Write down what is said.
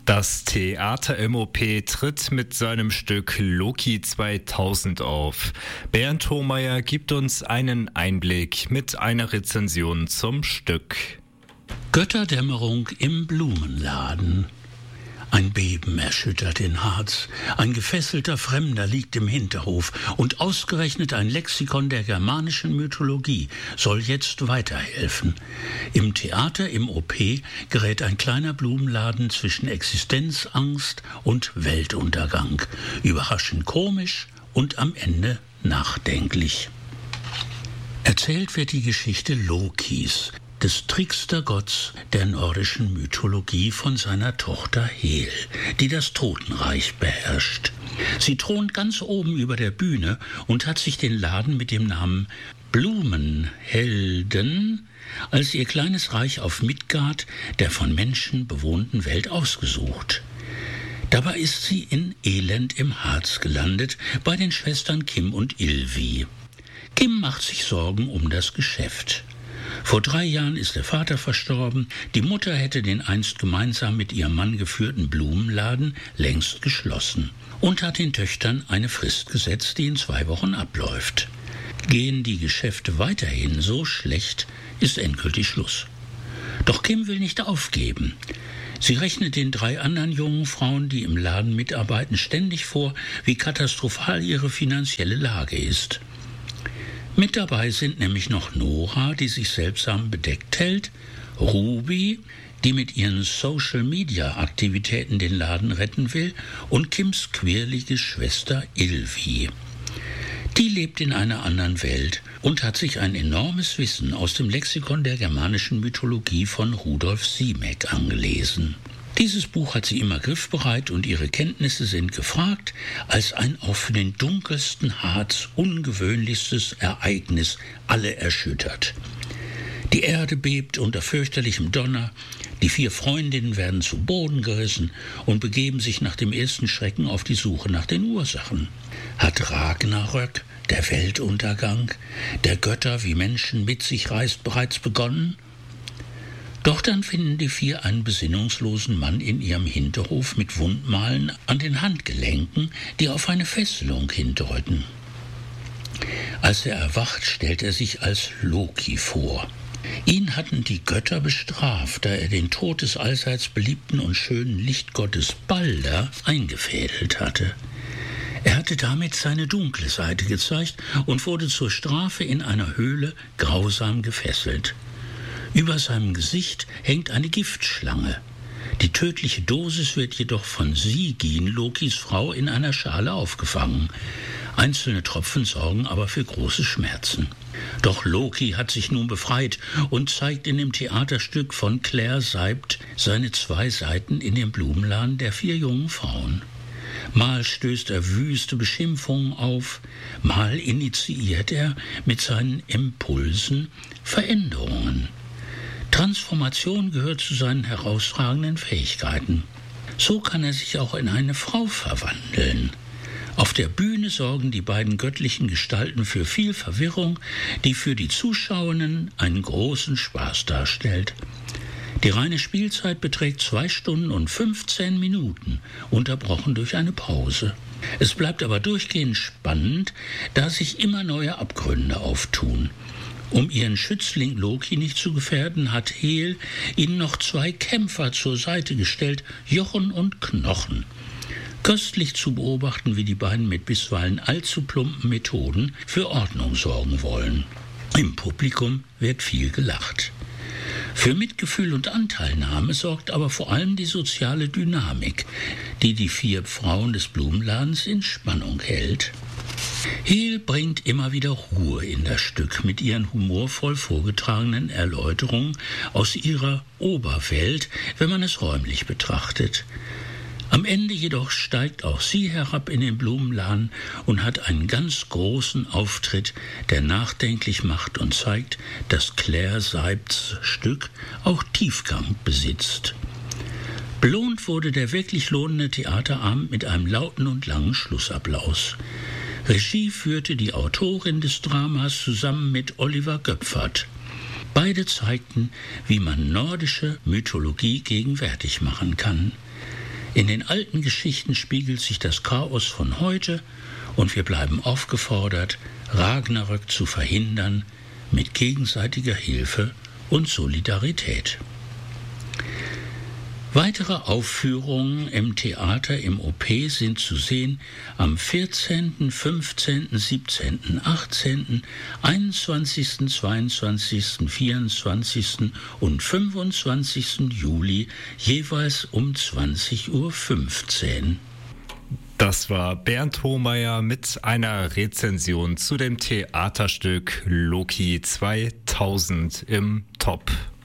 Das Theater MOP tritt mit seinem Stück Loki 2000 auf. Bernd Hohmeier gibt uns einen Einblick mit einer Rezension zum Stück. Götterdämmerung im Blumenladen. Ein Beben erschüttert den Harz. Ein gefesselter Fremder liegt im Hinterhof und ausgerechnet ein Lexikon der germanischen Mythologie soll jetzt weiterhelfen. Im Theater im OP gerät ein kleiner Blumenladen zwischen Existenzangst und Weltuntergang. Überraschend komisch und am Ende nachdenklich. Erzählt wird die Geschichte Lokis, des Trickstergotts der nordischen Mythologie, von seiner Tochter Hel, die das Totenreich beherrscht. Sie thront ganz oben über der Bühne und hat sich den Laden mit dem Namen Blumenhelden als ihr kleines Reich auf Midgard, der von Menschen bewohnten Welt, ausgesucht. Dabei ist sie in Elend im Harz gelandet, bei den Schwestern Kim und Ylvi. Kim macht sich Sorgen um das Geschäft. Vor 3 Jahren ist der Vater verstorben, die Mutter hätte den einst gemeinsam mit ihrem Mann geführten Blumenladen längst geschlossen und hat den Töchtern eine Frist gesetzt, die in 2 Wochen abläuft. Gehen die Geschäfte weiterhin so schlecht, ist endgültig Schluss. Doch Kim will nicht aufgeben. Sie rechnet den 3 anderen jungen Frauen, die im Laden mitarbeiten, ständig vor, wie katastrophal ihre finanzielle Lage ist. Mit dabei sind nämlich noch Nora, die sich seltsam bedeckt hält, Ruby, die mit ihren Social-Media-Aktivitäten den Laden retten will, und Kims quirlige Schwester Ylvi. Die lebt in einer anderen Welt und hat sich ein enormes Wissen aus dem Lexikon der germanischen Mythologie von Rudolf Simek angelesen. Dieses Buch hat sie immer griffbereit und ihre Kenntnisse sind gefragt, als ein auch für den dunkelsten Harz ungewöhnlichstes Ereignis alle erschüttert. Die Erde bebt unter fürchterlichem Donner, die 4 Freundinnen werden zu Boden gerissen und begeben sich nach dem ersten Schrecken auf die Suche nach den Ursachen. Hat Ragnarök, der Weltuntergang, der Götter wie Menschen mit sich reißt, bereits begonnen? Doch dann finden die 4 einen besinnungslosen Mann in ihrem Hinterhof mit Wundmalen an den Handgelenken, die auf eine Fesselung hindeuten. Als er erwacht, stellt er sich als Loki vor. Ihn hatten die Götter bestraft, da er den Tod des allseits beliebten und schönen Lichtgottes Balder eingefädelt hatte. Er hatte damit seine dunkle Seite gezeigt und wurde zur Strafe in einer Höhle grausam gefesselt. Über seinem Gesicht hängt eine Giftschlange. Die tödliche Dosis wird jedoch von Sigyn, Lokis Frau, in einer Schale aufgefangen. Einzelne Tropfen sorgen aber für große Schmerzen. Doch Loki hat sich nun befreit und zeigt in dem Theaterstück von Claire Seibt seine 2 Seiten in dem Blumenladen der 4 jungen Frauen. Mal stößt er wüste Beschimpfungen auf, mal initiiert er mit seinen Impulsen Veränderungen. Transformation gehört zu seinen herausragenden Fähigkeiten. So kann er sich auch in eine Frau verwandeln. Auf der Bühne sorgen die beiden göttlichen Gestalten für viel Verwirrung, die für die Zuschauerinnen einen großen Spaß darstellt. Die reine Spielzeit beträgt 2 Stunden und 15 Minuten, unterbrochen durch eine Pause. Es bleibt aber durchgehend spannend, da sich immer neue Abgründe auftun. Um ihren Schützling Loki nicht zu gefährden, hat Hel ihnen noch 2 Kämpfer zur Seite gestellt, Jochen und Knochen. Köstlich zu beobachten, wie die beiden mit bisweilen allzu plumpen Methoden für Ordnung sorgen wollen. Im Publikum wird viel gelacht. Für Mitgefühl und Anteilnahme sorgt aber vor allem die soziale Dynamik, die die 4 Frauen des Blumenladens in Spannung hält. Hel bringt immer wieder Ruhe in das Stück mit ihren humorvoll vorgetragenen Erläuterungen aus ihrer Oberwelt, wenn man es räumlich betrachtet. Am Ende jedoch steigt auch sie herab in den Blumenladen und hat einen ganz großen Auftritt, der nachdenklich macht und zeigt, dass Claire Seibts Stück auch Tiefgang besitzt. Belohnt wurde der wirklich lohnende Theaterabend mit einem lauten und langen Schlussapplaus. Regie führte die Autorin des Dramas zusammen mit Oliver Göpfert. Beide zeigten, wie man nordische Mythologie gegenwärtig machen kann. In den alten Geschichten spiegelt sich das Chaos von heute und wir bleiben aufgefordert, Ragnarök zu verhindern mit gegenseitiger Hilfe und Solidarität. Weitere Aufführungen im Theater im OP sind zu sehen am 14., 15., 17., 18., 21., 22., 24. und 25. Juli jeweils um 20:15 Uhr. Das war Bernd Hohmeier mit einer Rezension zu dem Theaterstück Loki 2000 im Top.